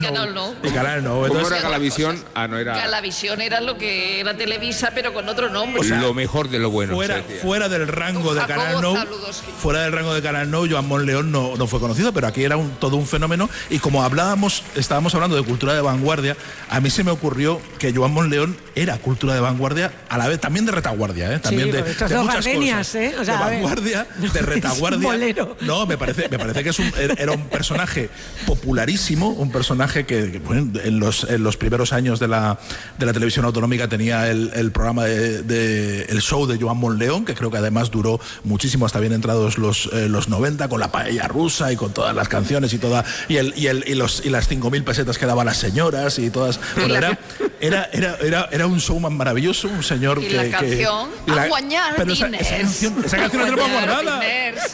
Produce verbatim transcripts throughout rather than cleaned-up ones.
Canal No. Y Canal No. ¿Cómo era Galavisión? Ah, no era... Galavisión era lo que era Televisa, pero con otro nombre. O sea, lo mejor de lo bueno. Fuera, fuera del rango de Canal No, saludos. fuera del rango de Canal No, Joan Monleón no, no fue conocido, pero aquí era un, todo un fenómeno. Y como hablábamos, estábamos hablando de cultura de vanguardia, a mí se me ocurrió que Joan Monleón era cultura de vanguardia, a la vez también de retaguardia, ¿eh? También sí, de, estos de dos muchas gardenias, cosas. ¿eh? O sea, de vanguardia, de retaguardia. No, me parece, me parece que es un, era un personaje popularísimo, un personaje que, que bueno, en los, en los primeros años de la, de la televisión autonómica tenía el, el programa de, de el show de Joan Monleón, que creo que además duró muchísimo hasta bien entrados los, eh, los noventa, con la paella rusa y con todas las canciones y toda y el y el y los y las cinco mil pesetas que daban las señoras y todas. Bueno, era, era, era, era, era un showman maravilloso, un señor y que. La canción, que y la, Aguañar pero esa, esa canción, esa canción la tenemos guardada.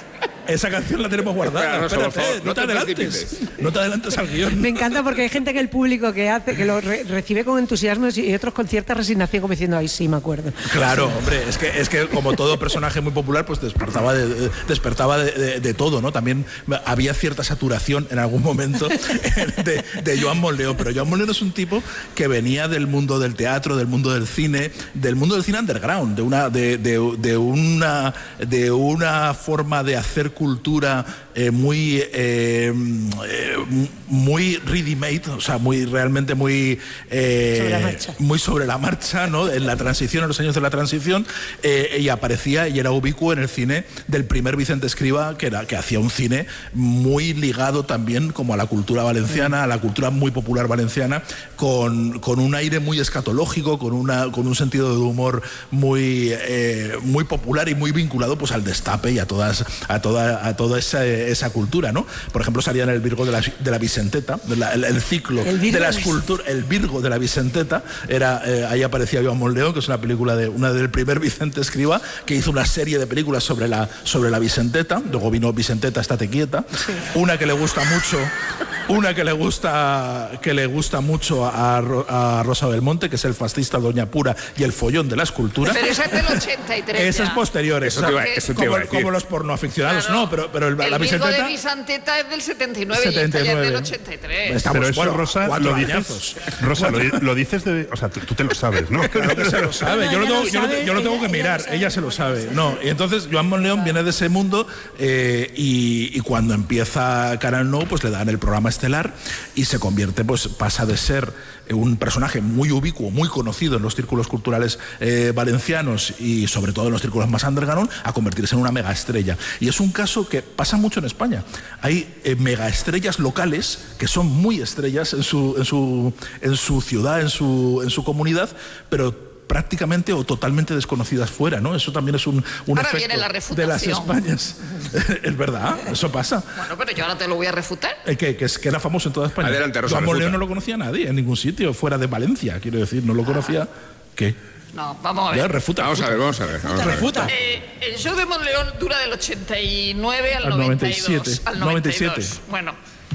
Esa canción la tenemos guardada. Claro, Espérate, favor, no, no te te adelantes. No te adelantes al guión. Me encanta porque hay gente en el público que hace que lo re recibe con entusiasmo y otros con cierta resignación, como diciendo, ay, sí, me acuerdo. Claro, hombre, es que es que como todo personaje muy popular, pues despertaba de, de, despertaba de, de, de todo, ¿no? También había cierta saturación en algún momento de, de Joan Monleón, pero Joan Monleón es un tipo que venía del mundo del teatro, del mundo del cine, del mundo del cine underground, de una de, de, de una de una forma de hacer cultura eh, muy eh, eh, muy ready-made, o sea, muy realmente muy eh, sobre la marcha. muy sobre la marcha, ¿no? En la transición, en los años de la transición, eh, y aparecía y era ubicuo en el cine del primer Vicente Escriba, que era que hacía un cine muy ligado también como a la cultura valenciana, a la cultura muy popular valenciana, con, con un aire muy escatológico, con una con un sentido de humor muy eh, muy popular y muy vinculado pues al destape y a todas a toda a toda esa, esa cultura, ¿no? Por ejemplo, salía en el Virgo de la, de la Vicenteta, de la, el, el ciclo el de la escultura, el Virgo de la Vicenteta, era eh, ahí aparecía Joan Monleón, que es una película de una del primer Vicente Escriba, que hizo una serie de películas sobre la sobre la Vicenteta, luego vino Vicenteta, estate quieta, sí. Una que le gusta mucho, una que le gusta que le gusta mucho a, a Rosa Belmonte, que es El fascista Doña Pura y El follón de la escultura. Pero esa es del ochenta y tres. Esa es posterior, eso te iba, eso te como, iba a decir. Como los pornoaficionados, claro. No, pero, pero el, el la Vicenteta... El Virgo de Vicenteta es del setenta y nueve, setenta y nueve. Y esta ya es del ochenta y tres. Estamos, pero eso, bueno, Rosa, lo dices, Rosa lo, lo dices de... O sea, tú, tú te lo sabes, ¿no? Claro que se lo sabe. No, yo, lo tengo, lo yo, lo, sabe, yo lo tengo ella, que mirar. ella, Ella se lo sabe. No, y entonces Joan Monleón viene de ese mundo eh, y, y cuando empieza Canal No, pues le dan el programa estelar y se convierte, pues pasa de ser un personaje muy ubicuo, muy conocido en los círculos culturales eh, valencianos y sobre todo en los círculos más underground, a convertirse en una megaestrella. Y es un caso que pasa mucho en España. Hay eh, megaestrellas locales que son muy estrellas en su, en su, en su ciudad, en su, en su comunidad, pero prácticamente o totalmente desconocidas fuera, ¿no? Eso también es un, un ahora efecto viene la de las refutación. Españas. Es verdad, eso pasa. Bueno, pero yo ahora te lo voy a refutar. ¿El qué? Que, es, que era famoso en toda España. Adelante, Rosa. Joan Monleón no lo conocía nadie en ningún sitio, fuera de Valencia, quiero decir, no lo conocía. Ah. ¿Qué? No, vamos a ver. Ya, refuta. Vamos a ver, vamos a ver. Vamos a ver. Refuta. Eh, el show de Monleón dura del ochenta y nueve al, al noventa y dos. noventa y siete. Al noventa y dos. noventa y siete. Bueno,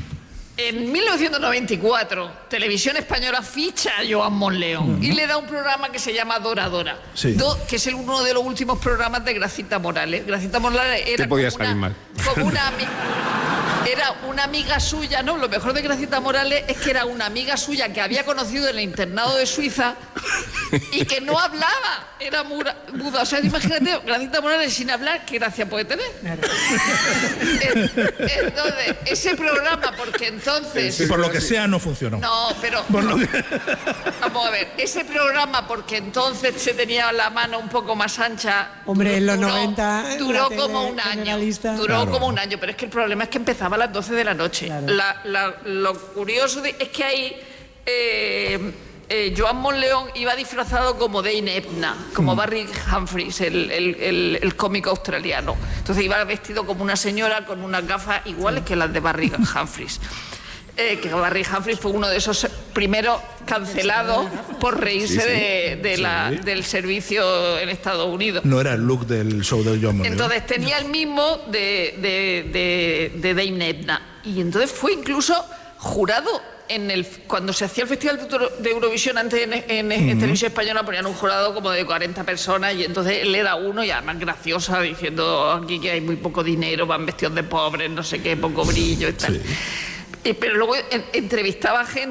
en mil novecientos noventa y cuatro, Televisión Española ficha a Joan Monleón uh-huh. y le da un programa que se llama Dora Dora, sí. Do, que es el, uno de los últimos programas de Gracita Morales. Gracita Morales era Te podía como, salir una, mal. como una amiga. Era una amiga suya, ¿no? Lo mejor de Gracita Morales es que era una amiga suya que había conocido en el internado de Suiza y que no hablaba, era muda. O sea, imagínate, Gracita Morales sin hablar, ¿qué gracia puede tener? Entonces, ese programa, porque entonces... Y por lo que sea, no funcionó. No, pero... Por lo que... Vamos a ver, ese programa, porque entonces se tenía la mano un poco más ancha... Hombre, en los duró, noventa... Duró como un año. Duró claro. como un año, pero es que el problema es que empezaba a las doce de la noche. Claro. La, la, lo curioso de, es que ahí eh, eh, Joan Monleón iba disfrazado como Dane Edna, como mm. Barry Humphries, el, el, el, el cómico australiano. Entonces iba vestido como una señora con unas gafas iguales que las de Barry Humphries. Eh, que Barry Humphries fue uno de esos primeros cancelados por reírse sí, sí. De, de sí. la, del servicio en Estados Unidos. No era el look del show de Joan Monleón. Entonces tenía el mismo de, de, de, de Dame Edna. Y entonces fue incluso jurado en el, cuando se hacía el Festival de Eurovisión antes en, en, en uh-huh. Televisión Española ponían un jurado como de cuarenta personas y entonces él era uno y además graciosa diciendo aquí que hay muy poco dinero, van vestidos de pobres, no sé qué, poco brillo y tal. Sí. pero luego en, entrevistaba a gente